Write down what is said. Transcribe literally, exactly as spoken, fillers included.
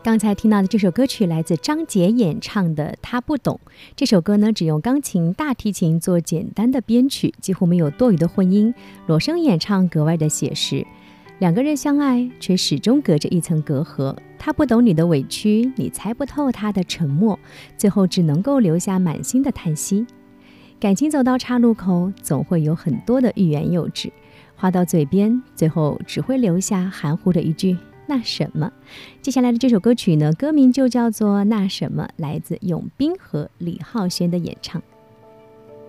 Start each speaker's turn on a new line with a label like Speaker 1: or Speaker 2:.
Speaker 1: 刚才听到的这首歌曲来自张杰演唱的《他不懂》。这首歌呢，只用钢琴、大提琴做简单的编曲，几乎没有多余的混音，裸声演唱格外的写实。两个人相爱，却始终隔着一层隔阂。他不懂你的委屈，你猜不透他的沉默，最后只能够留下满心的叹息。感情走到岔路口，总会有很多的欲言又止，话到嘴边，最后只会留下含糊的一句那什么。接下来的这首歌曲呢，歌名就叫做《那什么》，来自永斌和李浩轩的演唱。